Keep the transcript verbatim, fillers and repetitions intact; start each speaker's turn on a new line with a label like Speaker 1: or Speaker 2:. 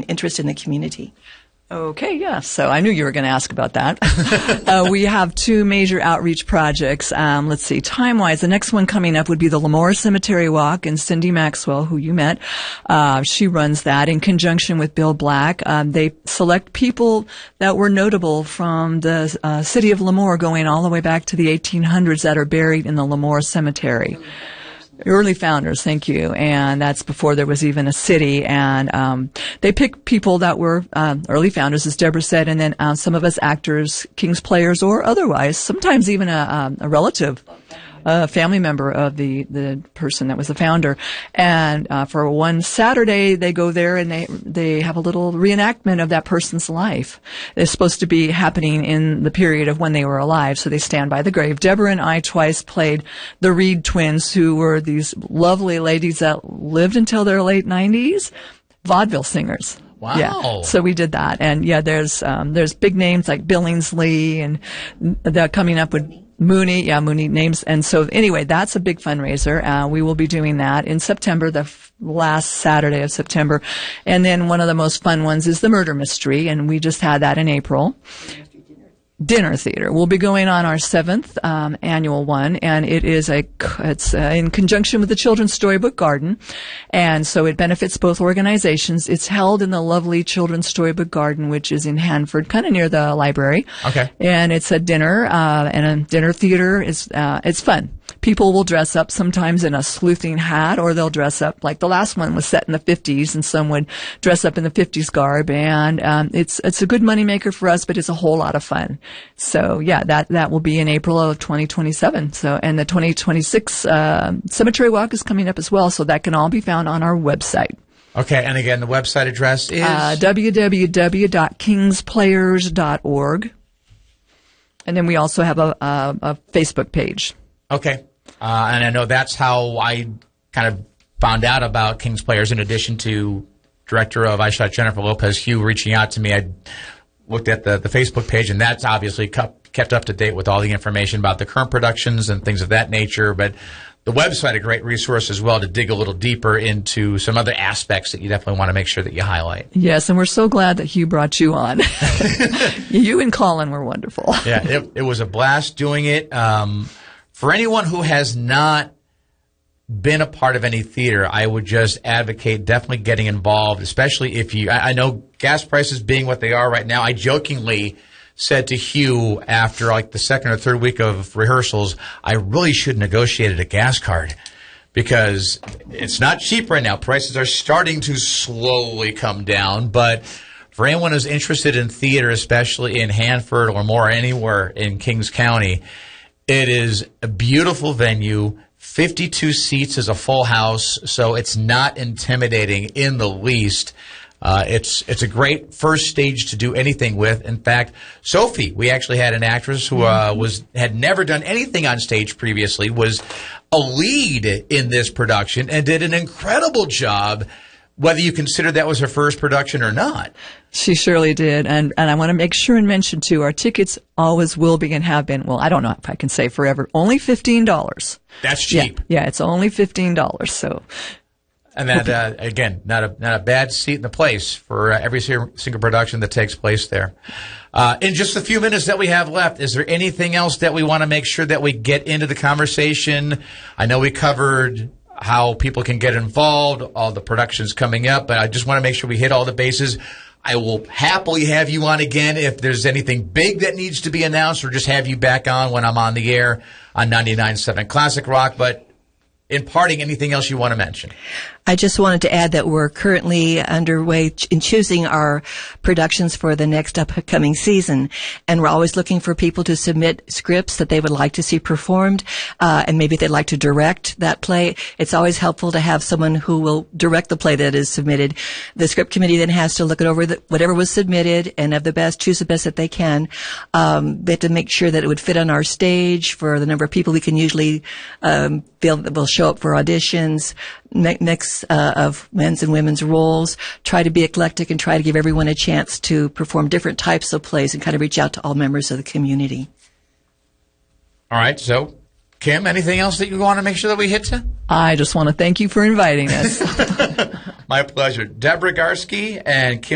Speaker 1: interest in the community.
Speaker 2: Okay, yeah. So I knew you were going to ask about that. uh, we have two major outreach projects. Um, let's see, time-wise, the next one coming up would be the Lemoore Cemetery Walk, and Cindy Maxwell, who you met, uh, she runs that in conjunction with Bill Black. Um, they select people that were notable from the uh, city of Lemoore going all the way back to the eighteen hundreds that are buried in the Lemoore Cemetery. Early founders, thank you. And that's before there was even a city. And um, they pick people that were um, early founders, as Deborah said, and then uh, some of us actors, King's players, or otherwise, sometimes even a, um, a relative, a family member of the, the person that was the founder. And uh, for one Saturday, they go there and they they have a little reenactment of that person's life. It's supposed to be happening in the period of when they were alive, so they stand by the grave. Deborah and I twice played the Reed twins, who were these lovely ladies that lived until their late nineties, vaudeville singers.
Speaker 3: Wow.
Speaker 2: Yeah. So we did that. And yeah, there's um, there's big names like Billingsley, and that coming up with Mooney, yeah, Mooney names. And so anyway, that's a big fundraiser. Uh, we will be doing that in September, the f- last Saturday of September. And then one of the most fun ones is the murder mystery, and we just had that in April. Dinner theater. We'll be going on our seventh um, annual one, and it is a it's uh, in conjunction with the Children's Storybook Garden, and so it benefits both organizations. It's held in the lovely Children's Storybook Garden, which is in Hanford, kind of near the library.
Speaker 3: Okay. And
Speaker 2: it's a dinner uh, and a dinner theater. Is uh, it's fun. People will dress up sometimes in a sleuthing hat, or they'll dress up like the last one was set in the fifties, and some would dress up in the fifties garb. And um, it's it's a good moneymaker for us, but it's a whole lot of fun. So yeah, that that will be in April of twenty twenty-seven. So and the twenty twenty-six uh, Cemetery Walk is coming up as well. So that can all be found on our website.
Speaker 3: Okay, and again, the website address is
Speaker 2: uh, w w w dot kings players dot org, and then we also have a, a, a Facebook page.
Speaker 3: Okay. Uh, and I know that's how I kind of found out about King's Players, in addition to director of I Shot Jennifer Lopez, Hugh, reaching out to me. I looked at the, the Facebook page, and that's obviously kept, kept up to date with all the information about the current productions and things of that nature. But the website, a great resource as well to dig a little deeper into some other aspects that you definitely want to make sure that you highlight.
Speaker 2: Yes, and we're so glad that Hugh brought you on. You and Colin were wonderful.
Speaker 3: Yeah, it, it was a blast doing it. Um, For anyone who has not been a part of any theater, I would just advocate definitely getting involved, especially if you – I know gas prices being what they are right now. I jokingly said to Hugh after like the second or third week of rehearsals, I really should have negotiated a gas card because it's not cheap right now. Prices are starting to slowly come down, but for anyone who's interested in theater, especially in Hanford or more anywhere in Kings County – it is a beautiful venue. fifty-two seats is a full house, so it's not intimidating in the least. Uh, it's it's a great first stage to do anything with. In fact, Sophie, we actually had an actress who uh, was had never done anything on stage previously, was a lead in this production and did an incredible job, whether you consider that was her first production or not.
Speaker 2: She surely did. And, and I want to make sure and mention, too, our tickets always will be and have been, well, I don't know if I can say forever, only fifteen dollars.
Speaker 3: That's cheap.
Speaker 2: Yeah, yeah, it's only fifteen dollars. So,
Speaker 3: And that, uh, again, not a not a bad seat in the place for uh, every single production that takes place there. Uh, in just a few minutes that we have left, is there anything else that we want to make sure that we get into the conversation? I know we covered how people can get involved, all the productions coming up, but I just want to make sure we hit all the bases. I will happily have you on again if there's anything big that needs to be announced, or just have you back on when I'm on the air on ninety-nine point seven Classic Rock. But in parting, anything else you want to mention?
Speaker 1: I just wanted to add that we're currently underway in choosing our productions for the next upcoming season, and we're always looking for people to submit scripts that they would like to see performed, uh, and maybe they'd like to direct that play. It's always helpful to have someone who will direct the play that is submitted. The script committee then has to look it over, the, whatever was submitted, and of the best, choose the best that they can. Um, they have to make sure that it would fit on our stage for the number of people we can usually um, feel that will show up for auditions, mix uh, of men's and women's roles, try to be eclectic and try to give everyone a chance to perform different types of plays and kind of reach out to all members of the community.
Speaker 3: All right. So, Kim, anything else that you want to make sure that we hit to?
Speaker 2: I just want to thank you for inviting us.
Speaker 3: My pleasure. Deborah Garski and Kim